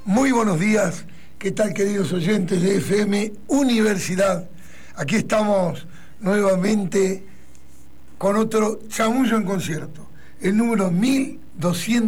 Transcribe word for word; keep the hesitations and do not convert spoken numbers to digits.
Muy buenos días, ¿qué tal, queridos oyentes de F M Universidad? Aquí estamos nuevamente con otro Chamullo en Concierto, el número mil doscientos